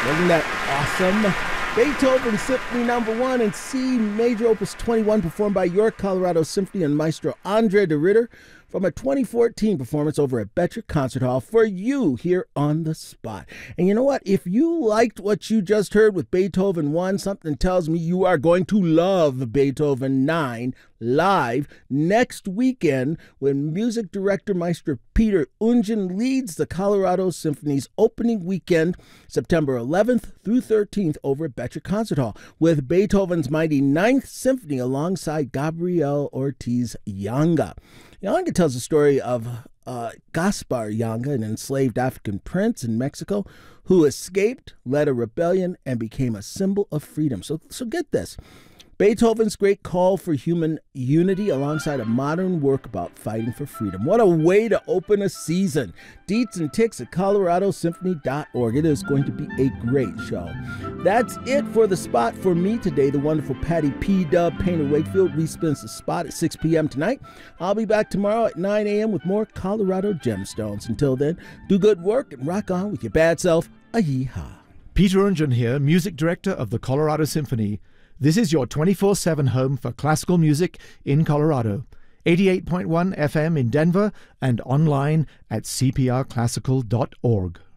Wasn't that awesome? Beethoven Symphony Number 1 in C Major Opus 21, performed by York Colorado Symphony and Maestro Andre de Ritter from a 2014 performance over at Betcher Concert Hall for you here on The Spot. And you know what? If you liked what you just heard with Beethoven 1, something tells me you are going to love Beethoven 9 live next weekend when music director Maestro Peter Ungen leads the Colorado Symphony's opening weekend, September 11th through 13th over at Betcher Concert Hall with Beethoven's mighty Ninth Symphony alongside Gabriel Ortiz Yanga. Yanga tells the story of Gaspar Yanga, an enslaved African prince in Mexico who escaped, led a rebellion, and became a symbol of freedom. So get this. Beethoven's great call for human unity alongside a modern work about fighting for freedom. What a way to open a season. Deets and ticks at coloradosymphony.org. It is going to be a great show. That's it for The Spot for me today. The wonderful Patty P. Dub Painter Wakefield respins The Spot at 6 p.m. tonight. I'll be back tomorrow at 9 a.m. with more Colorado Gemstones. Until then, do good work and rock on with your bad self. A-yee-haw. Peter Ungen here, music director of the Colorado Symphony. This is your 24/7 home for classical music in Colorado. 88.1 FM in Denver and online at cprclassical.org.